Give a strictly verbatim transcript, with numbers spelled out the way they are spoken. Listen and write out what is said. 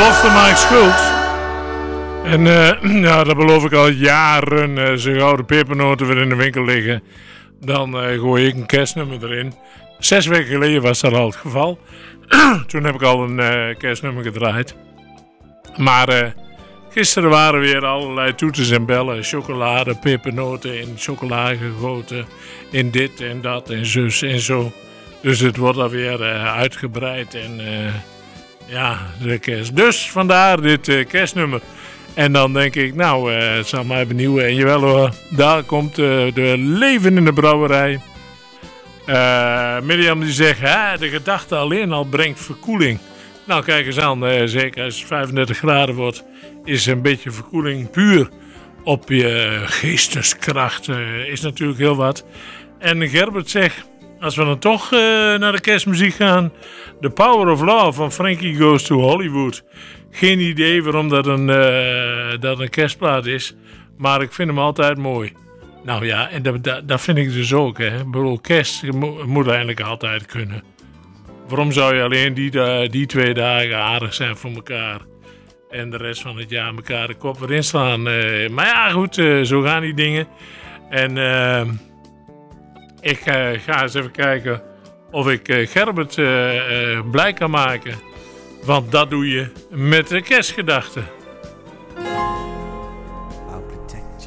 belofte maakt schuld. En uh, ja, dat beloof ik al jaren. Uh, Als er gouden pepernoten weer in de winkel liggen, dan uh, gooi ik een kerstnummer erin. Zes weken geleden was dat al het geval. Toen heb ik al een uh, kerstnummer gedraaid. Maar uh, gisteren waren weer allerlei toeters en bellen. Chocolade, pepernoten in chocola gegoten. In dit en dat en zus en zo. Dus het wordt alweer uh, uitgebreid. En uh, ja, de kerst. Dus vandaar dit uh, kerstnummer. En dan denk ik, nou, uh, het zal mij benieuwen. En jawel hoor, daar komt uh, de leven in de brouwerij. Uh, Mirjam die zegt, hè, de gedachte alleen al brengt verkoeling. Nou, kijk eens aan, uh, zeker als het vijfendertig graden wordt, is een beetje verkoeling puur op je geesteskracht. Uh, is natuurlijk heel wat. En Gerbert zegt, als we dan toch uh, naar de kerstmuziek gaan, The Power of Love van Frankie Goes to Hollywood. Geen idee waarom dat een, uh, dat een kerstplaat is, maar ik vind hem altijd mooi. Nou ja, en dat, dat, dat vind ik dus ook. Hè. Ik bedoel, kerst moet, moet eigenlijk altijd kunnen. Waarom zou je alleen die, uh, die twee dagen aardig zijn voor elkaar en de rest van het jaar elkaar de kop erin slaan? Uh, maar ja, goed, uh, zo gaan die dingen. En uh, ik uh, ga eens even kijken of ik uh, Gerbert uh, uh, blij kan maken. Want dat doe je met de kerstgedachten.